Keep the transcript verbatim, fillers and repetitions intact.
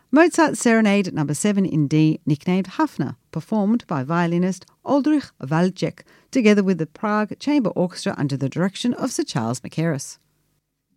Mozart's Serenade number seven in D, nicknamed Hafner, performed by violinist Oldrich Waldjeck, together with the Prague Chamber Orchestra under the direction of Sir Charles Mackerras.